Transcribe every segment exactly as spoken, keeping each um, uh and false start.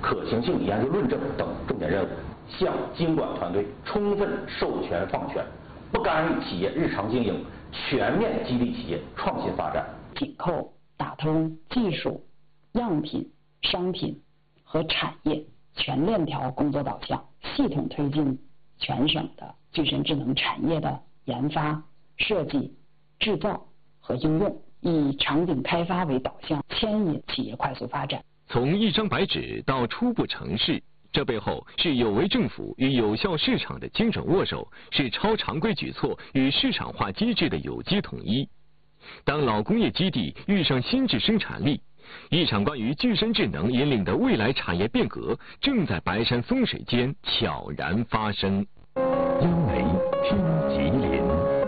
可行性研究论证等重点任务，向经管团队充分授权放权，不干预企业日常经营，全面激励企业创新发展。 紧扣打通技术、样品、商品和产业全链条工作导向，系统推进全省的具身智能产业的研发、设计、制造和应用，以场景开发为导向，牵引企业快速发展。 从一张白纸到初步成事，这背后是有为政府与有效市场的精准握手，是超常规举措与市场化机制的有机统一。当老工业基地遇上新质生产力，一场关于具身智能引领的未来产业变革正在白山风水间悄然发生。 央媒听吉林。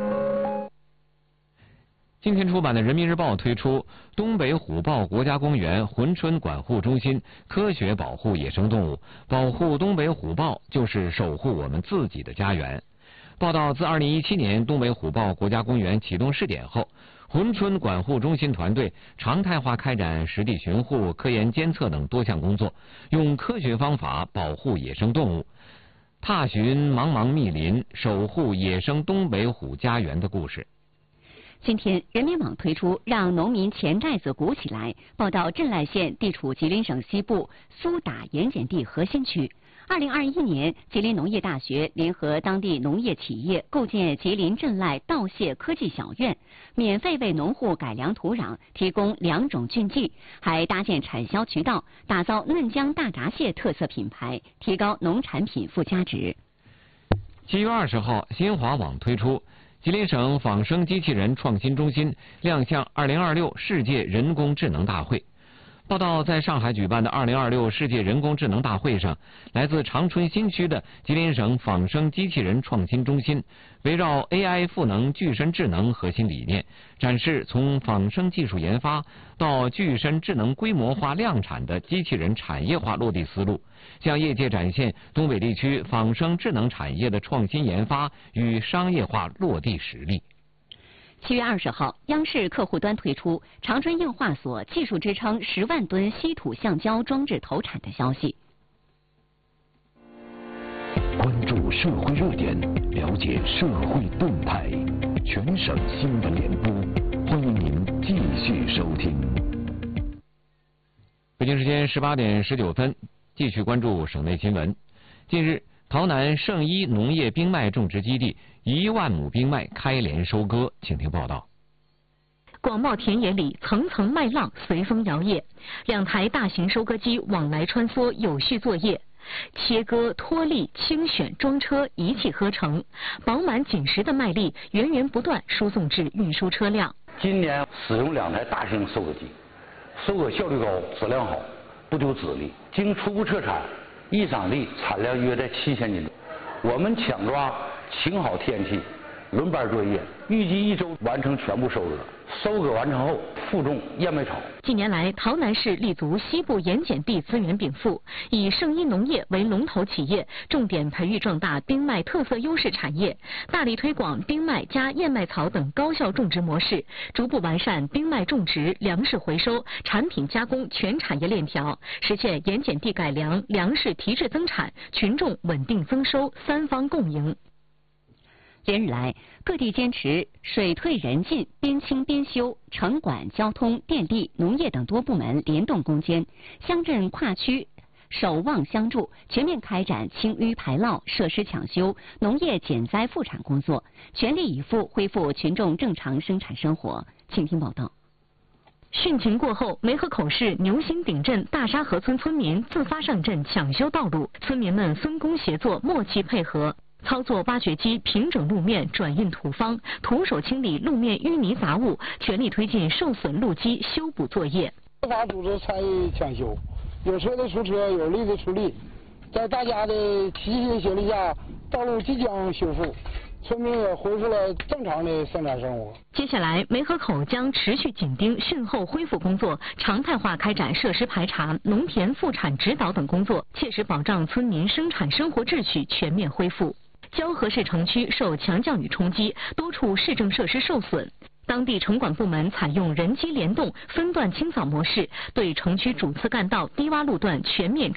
今天出版的《人民日报》推出东北虎豹国家公园珲春管护中心科学保护野生动物，保护东北虎豹就是守护我们自己的家园。报道，自二零一七年东北虎豹国家公园启动试点后，珲春管护中心团队常态化开展实地巡护、科研监测等多项工作，用科学方法保护野生动物，踏寻茫茫密林，守护野生东北虎家园的故事。 今天，人民网推出让农民钱寨子鼓起来，报道镇赖县地处吉林省西部苏打盐碱地核心区。二零二一年，吉林农业大学联合当地农业企业构建吉林镇赖稻蟹科技小院，免费为农户改良土壤，提供两种菌剂，还搭建产销渠道，打造嫩江大闸蟹特色品牌，提高农产品附加值。 七月二十号，新华网推出吉林省仿生机器人创新中心亮相二零二六世界人工智能大会。报道，在上海举办的二零二六世界人工智能大会上，来自长春新区的吉林省仿生机器人创新中心围绕 A I 赋能具身智能核心理念，展示从仿生技术研发到具身智能规模化量产的机器人产业化落地思路，向业界展现东北地区仿生智能产业的创新研发与商业化落地实力。 七月二十号，央视客户端推出长春硬化所技术支撑十万吨稀土橡胶装置投产的消息。 关注社会热点，了解社会动态，全省新闻联播，欢迎您继续收听。 北京时间十八点十九分，继续关注省内新闻。近日，洮南圣一农业冰麦种植基地一万亩冰麦开镰收割，请听报道。 广袤田野里，层层麦浪随风摇曳，两台大型收割机往来穿梭，有序作业。切割、脱粒、清选、装车一气呵成，饱满紧实的麦粒源源不断输送至运输车辆。 今年使用两台大型收割机，收割效率高，质量好，不丢籽粒。经初步测产，一场地产量约在七千斤。我们抢抓晴好天气，轮班作业，预计一周完成全部收割。收割完成后，负重燕麦草。 近年来，洮南市立足西部盐碱地资源禀赋，以圣一农业为龙头企业，重点培育壮大冰麦特色优势产业，大力推广冰麦加燕麦草等高效种植模式，逐步完善冰麦种植、粮食回收、产品加工全产业链条，实现盐碱地改良、粮食提质增产、群众稳定增收三方共赢。 连日来，各地坚持水退人进，边清边修，城管、交通、电力、农业等多部门联动攻坚，乡镇跨区守望相助，全面开展清淤排涝、设施抢修、农业减灾复产工作，全力以赴恢复群众正常生产生活。请听报道。 汛情过后，梅河口市牛心顶镇大沙河村村民自发上阵抢修道路，村民们分工协作，默契配合。操作挖掘机平整路面，转运土方，徒手清理路面淤泥杂物，全力推进受损路基修补作业。 司法组织参与抢修，有车的出车，有力的出力，在大家的齐心协力下，道路即将修复，村民也恢复了正常的生产生活。 接下来，梅河口将持续紧盯汛后恢复工作，常态化开展设施排查、农田复产指导等工作，切实保障村民生产生活秩序全面恢复。蛟河市城区受强降雨冲击，多处市政设施受损。当地城管部门采用人机联动、分段清扫模式，对城区主次干道低洼路段全面